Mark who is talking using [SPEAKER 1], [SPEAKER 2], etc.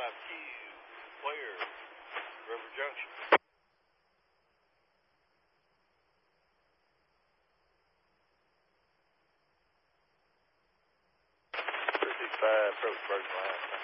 [SPEAKER 1] 5Q, clear, River Junction. 365, approach Bergen Line.